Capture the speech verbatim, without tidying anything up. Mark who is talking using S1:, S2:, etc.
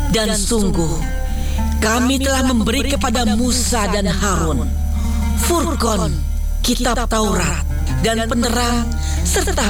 S1: Dan sungguh, kami telah memberi kepada Musa dan Harun Furqan, kitab Taurat dan penerang serta